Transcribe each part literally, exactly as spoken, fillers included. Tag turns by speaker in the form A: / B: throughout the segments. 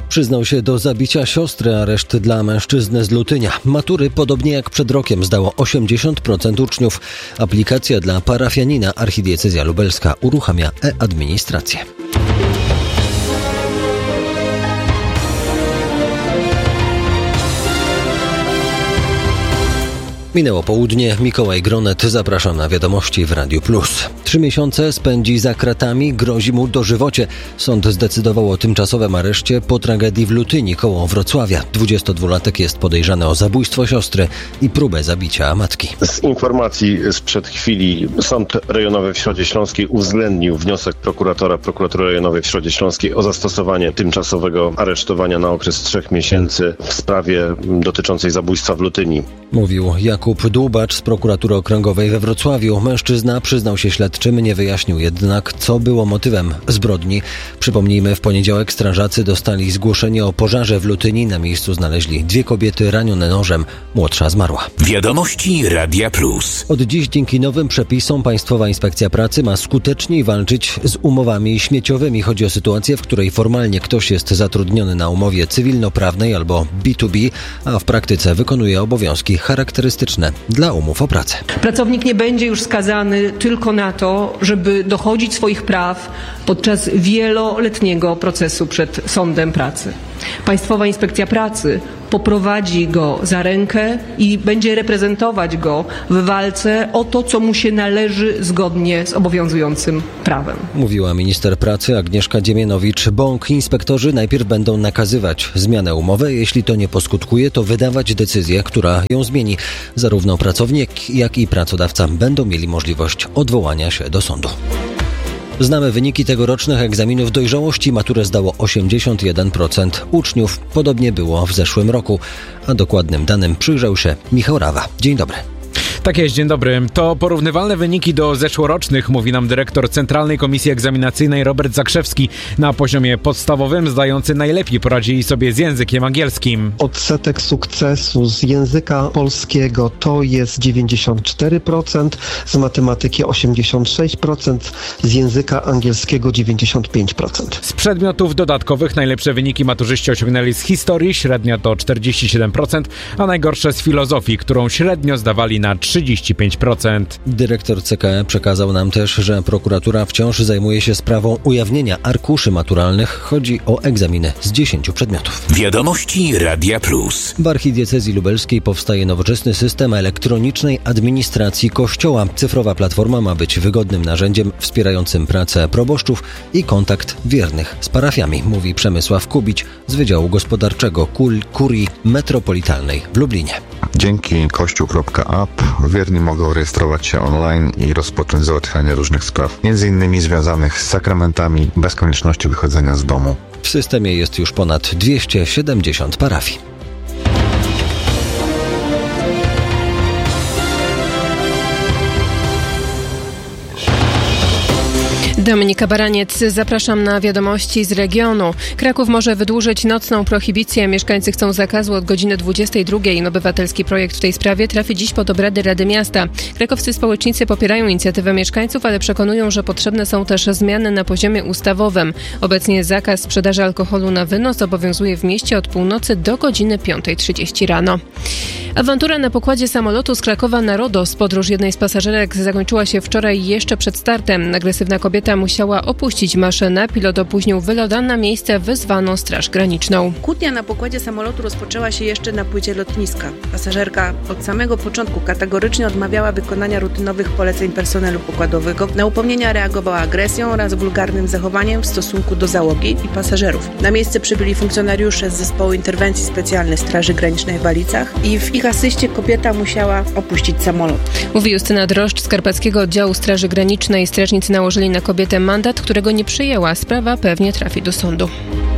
A: Przyznał się do zabicia siostry, areszt dla mężczyzny z Lutynia. Matury, podobnie jak przed rokiem, zdało osiemdziesiąt procent uczniów. Aplikacja dla parafianina Archidiecezja Lubelska uruchamia e-administrację. Minęło południe, Mikołaj Gronet, zapraszam na wiadomości w Radiu Plus. Trzy miesiące spędzi za kratami, grozi mu dożywocie. Sąd zdecydował o tymczasowym areszcie po tragedii w Lutyni koło Wrocławia. dwudziestodwulatek jest podejrzany o zabójstwo siostry i próbę zabicia matki.
B: Z informacji sprzed chwili Sąd Rejonowy w Środzie Śląskiej uwzględnił wniosek prokuratora Prokuratury Rejonowej w Środzie Śląskiej o zastosowanie tymczasowego aresztowania na okres trzech miesięcy w sprawie dotyczącej zabójstwa w Lutyni.
A: Mówił Jakub Dłubacz z Prokuratury Okręgowej we Wrocławiu. Mężczyzna przyznał się śledczym, nie wyjaśnił jednak, co było motywem zbrodni. Przypomnijmy, w poniedziałek strażacy dostali zgłoszenie o pożarze w Lutyni. Na miejscu znaleźli dwie kobiety ranione nożem. Młodsza zmarła.
C: Wiadomości Radia Plus.
A: Od dziś dzięki nowym przepisom Państwowa Inspekcja Pracy ma skuteczniej walczyć z umowami śmieciowymi. Chodzi o sytuację, w której formalnie ktoś jest zatrudniony na umowie cywilnoprawnej albo B dwa B, a w praktyce wykonuje obowiązki charakterystyczne dla umów o pracę.
D: Pracownik nie będzie już skazany tylko na to, żeby dochodzić swoich praw podczas wieloletniego procesu przed sądem pracy. Państwowa Inspekcja Pracy poprowadzi go za rękę i będzie reprezentować go w walce o to, co mu się należy zgodnie z obowiązującym prawem.
A: Mówiła minister pracy Agnieszka Dziemianowicz-Bąk. Inspektorzy najpierw będą nakazywać zmianę umowy. Jeśli to nie poskutkuje, to wydawać decyzję, która ją zmieni. Zarówno pracownik, jak i pracodawca będą mieli możliwość odwołania się do sądu. Znamy wyniki tegorocznych egzaminów dojrzałości. Maturę zdało osiemdziesiąt jeden procent uczniów. Podobnie było w zeszłym roku. A dokładnym danym przyjrzał się Michał Rawa. Dzień dobry.
E: Tak jest, dzień dobry. To porównywalne wyniki do zeszłorocznych, mówi nam dyrektor Centralnej Komisji Egzaminacyjnej Robert Zakrzewski. Na poziomie podstawowym zdający najlepiej poradzili sobie z językiem angielskim.
F: Odsetek sukcesu z języka polskiego to jest dziewięćdziesiąt cztery procent, z matematyki osiemdziesiąt sześć procent, z języka angielskiego dziewięćdziesiąt pięć procent.
E: Z przedmiotów dodatkowych najlepsze wyniki maturzyści osiągnęli z historii, średnia to czterdzieści siedem procent, a najgorsze z filozofii, którą średnio zdawali na trzydzieści pięć procent.
A: Dyrektor C K E przekazał nam też, że prokuratura wciąż zajmuje się sprawą ujawnienia arkuszy maturalnych. Chodzi o egzaminy z dziesięciu przedmiotów.
C: Wiadomości Radia Plus.
A: W Archidiecezji Lubelskiej powstaje nowoczesny system elektronicznej administracji Kościoła. Cyfrowa platforma ma być wygodnym narzędziem wspierającym pracę proboszczów i kontakt wiernych z parafiami, mówi Przemysław Kubić z Wydziału Gospodarczego Kul- Kurii Metropolitalnej w Lublinie.
G: Dzięki kościół kropka app wierni mogą rejestrować się online i rozpocząć załatwianie różnych spraw, między innymi związanych z sakramentami, bez konieczności wychodzenia z domu.
A: W systemie jest już ponad dwieście siedemdziesiąt parafii.
H: Dominika Baraniec, zapraszam na wiadomości z regionu. Kraków może wydłużyć nocną prohibicję. Mieszkańcy chcą zakazu od godziny dwudziestej drugiej. Obywatelski projekt w tej sprawie trafi dziś pod obrady Rady Miasta. Krakowscy społecznicy popierają inicjatywę mieszkańców, ale przekonują, że potrzebne są też zmiany na poziomie ustawowym. Obecnie zakaz sprzedaży alkoholu na wynos obowiązuje w mieście od północy do godziny piątej trzydzieści rano. Awantura na pokładzie samolotu z Krakowa na Rodos. Podróż jednej z pasażerek zakończyła się wczoraj jeszcze przed startem. Agresywna kobieta musiała opuścić maszynę. Pilot opóźnił wylot, a na miejsce wezwano Straż Graniczną.
I: Kłótnia na pokładzie samolotu rozpoczęła się jeszcze na płycie lotniska. Pasażerka od samego początku kategorycznie odmawiała wykonania rutynowych poleceń personelu pokładowego. Na upomnienia reagowała agresją oraz wulgarnym zachowaniem w stosunku do załogi i pasażerów. Na miejsce przybyli funkcjonariusze z Zespołu Interwencji Specjalnej Straży Granicznej w Walicach i w ich asyście kobieta musiała opuścić samolot.
H: Mówi Justyna Droszcz z Karpackiego Oddziału Straży Granicznej. Strażnicy nałożyli na kobietę mandat, którego nie przyjęła. Sprawa pewnie trafi do sądu.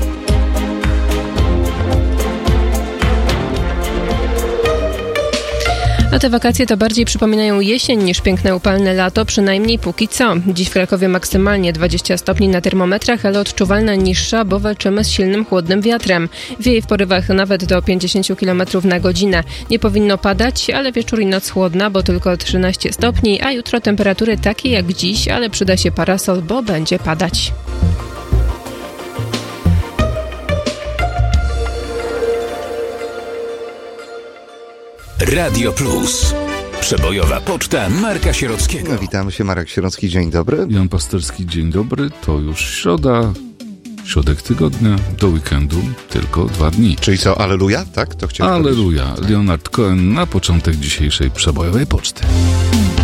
H: A te wakacje to bardziej przypominają jesień niż piękne upalne lato, przynajmniej póki co. Dziś w Krakowie maksymalnie dwadzieścia stopni na termometrach, ale odczuwalna niższa, bo walczymy z silnym, chłodnym wiatrem. Wieje w porywach nawet do pięćdziesiąt kilometrów na godzinę. Nie powinno padać, ale wieczór i noc chłodna, bo tylko trzynaście stopni, a jutro temperatury takie jak dziś, ale przyda się parasol, bo będzie padać.
C: Radio Plus. Przebojowa poczta Marka Sierockiego.
J: No, witamy się, Marek Sierocki, dzień dobry.
K: Jan Pasterski, dzień dobry. To już środa, środek tygodnia, do weekendu tylko dwa dni.
J: Czyli co, alleluja? Tak? To chciałem
K: Alleluja. Leonard Cohen na początek dzisiejszej przebojowej poczty.